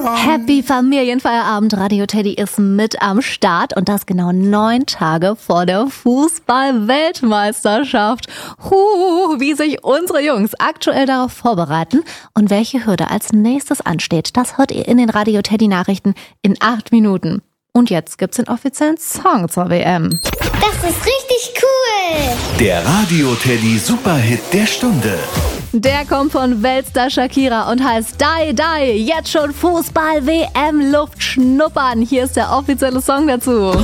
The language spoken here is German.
Happy Familienfeierabend. Radio Teddy ist mit am Start und das genau 9 Tage vor der Fußball-Weltmeisterschaft. Wie sich unsere Jungs aktuell darauf vorbereiten und welche Hürde als nächstes ansteht, das hört ihr in den Radio Teddy Nachrichten in 8 Minuten. Und jetzt gibt's den offiziellen Song zur WM. Das ist richtig cool. Der Radio Teddy Superhit der Stunde. Der kommt von Weltstar Shakira und heißt Die Die. Jetzt schon Fußball-WM-Luft schnuppern. Hier ist der offizielle Song dazu.